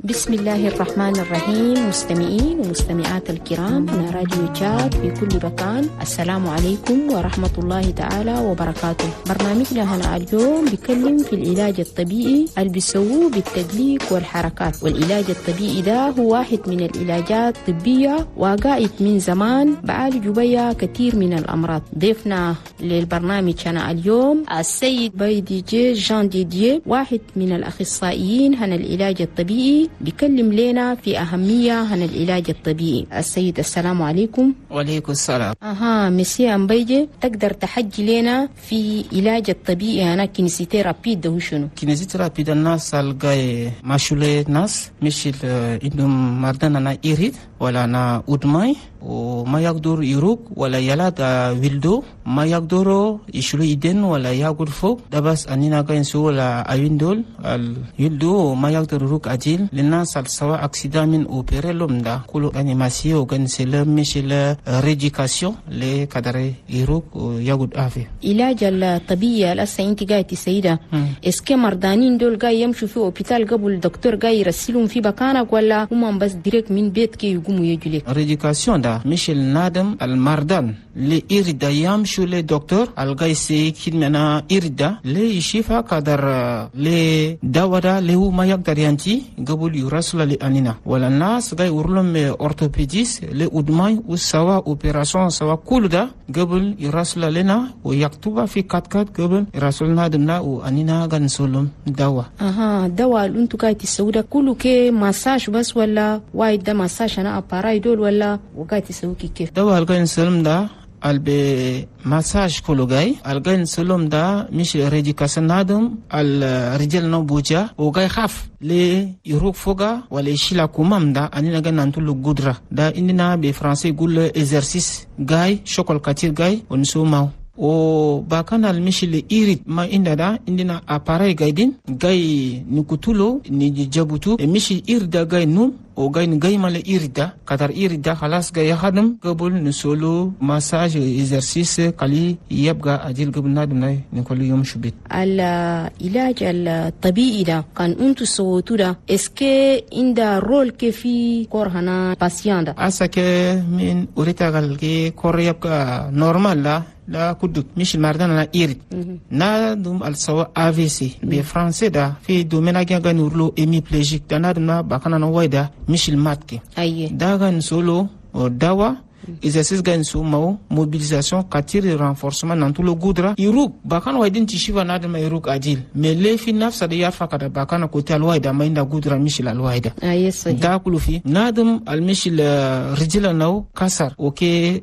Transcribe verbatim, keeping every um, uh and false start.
بسم الله الرحمن الرحيم. مستمعين ومستمعات الكرام من راديو تشاد في كل مكان، السلام عليكم ورحمة الله تعالى وبركاته. برنامجنا هنا اليوم بيتكلم في العلاج الطبيعي اللي بيسووه بالتدليك والحركات. والعلاج الطبيعي ده هو واحد من العلاجات الطبية وقائد من زمان بعالجوا بيها كثير من الأمراض. ضيفنا للبرنامج هنا اليوم السيد بايديجي جان ديديه، واحد من الأخصائيين عن العلاج الطبيعي، بيكلم لنا في أهمية عن العلاج الطبيعي. السيد السلام عليكم. وعليكم السلام. أها مسيا أمبيجي، تقدر تحكي لنا في علاج الطبيعي هنا كينيسيثيرابي ده شنو؟ كينيسيثيرابي ده الناس الجاي ماشولة ناس مش إنهم مردنا أنا إيريد ولا أنا أودماي وما يقدر يروق ولا يلاد ويلدو ما يقدروا يشلو يدين ولا يقدر فوق ده بس أننا قاين سو ولا أيندول اليلدو ما يقدر يروق أجيل للناس سواء أكسيدا من أوبريلوم ده كله أنيماسيو قاين سلام مش لا ريديكاسيون لكدر يروق ويقدر أفي. علاج الطبيعي الأسا أنت قاعد تسيدا إسكي مردانين دول قاي يمشوا في أوبيتال قبل الدكتور قاي يرسلهم في بكانك ولا هم بس ديريك من بيت كي يقوموا يجولك؟ ريديكاسيون ده مش النادم المردان اللي يريد يمشوا للدكتور الجاي سيكين منا يريد لي يشوفها قدر لي دواء اللي هو ما يقدر ينتي قبل يرسل لأنينا ولا الناس جاي يورلهم أورثوبيديس لأدماي وسوا أوبراسيون سوا كل ده قبل يرسل لنا ويكتبها في كات كات قبل يرسلنا دمنا وأنينا جا نسولهم دواء. أها دواء اللي أنتوا قاعد تسووا كله كي مساج بس ولا وايد ده مساج أنا أباراي دول ولا وقاعد تسووا كيف؟ دواء اللي جاي نسولهم ده البي مساج كله جاي الجاي نسولهم ده مش ريديكاسيون نادم الرجال نوبوجا وجاي خاف لي يروق فوقا ولا يشيل كومام ده أنينا جا نانتولو قدرة ده إننا بفرنسي يقول إكسرسيس جاي شغل كتير جاي ونسومه o bakana almishile irit ma inda da indina appareil gaidin gai nukutulo ni jabutu e mishi irda gai num o gai ni gai male irda kadar irda khalas gai khadam qabul nusolo massage exercice kali yabga ajil qabul nadum nay nikoli yom shubit al ilaj al tabi'i da kan untu sotu da eske inda role ke fi korhana patient da asake min urita gal ke kor yabga normal la لا كدك مش المردان أنا إيرد نا دوم السوا A V C بفرنسا دا في دومينا جا نورلو إمي بليجيك دا نادنا بكنا نوايدا مش الماتك أيه دا غن سولو دوا exercice gain so mau mobilisation katir renforcement dans tout le goudra iruk bakan waidin tishiva nada ma iruk ajil mais le fi nafsa da yafa kada bakana ko tal waida mainda goudra mishil al waida ah yes da kulufi nadum al mishil rijila naw kasar okay